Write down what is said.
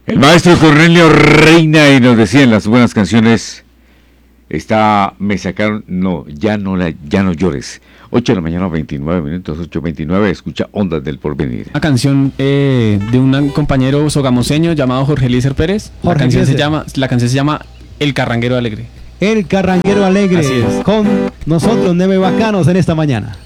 El maestro Cornelio Reina y nos decía en las buenas canciones, me sacaron, ya no llores. 8 de la mañana, 29 minutos, 8:29, escucha Ondas del Porvenir. Una canción de un compañero sogamoseño llamado Jorge Eliezer Pérez. La canción se llama El Carranguero Alegre. El Carranguero Alegre. Así es. Con nosotros, Neve Bacanos, en esta mañana.